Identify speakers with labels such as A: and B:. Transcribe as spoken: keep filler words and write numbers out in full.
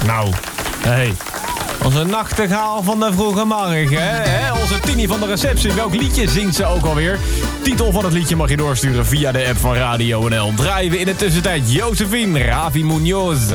A: Nou, hé. Hey. Onze nachtegaal van de vroege morgen, hè? Onze Tini van de receptie. Welk liedje zingt ze ook alweer? Titel van het liedje mag je doorsturen via de app van Radio N L. Draaien we in de tussentijd Josephine, Ravi Munoz.